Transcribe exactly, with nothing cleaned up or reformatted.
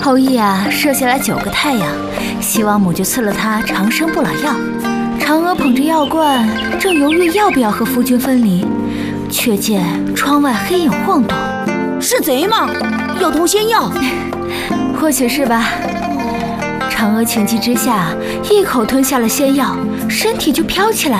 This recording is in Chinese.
后羿啊，射下来九个太阳，西王母就赐了他长生不老药。嫦娥捧着药罐，正犹豫要不要和夫君分离，却见窗外黑影晃动。 是贼吗？要偷仙药？ 或许是吧。嫦娥情急之下，一口吞下了仙药，身体就飘起来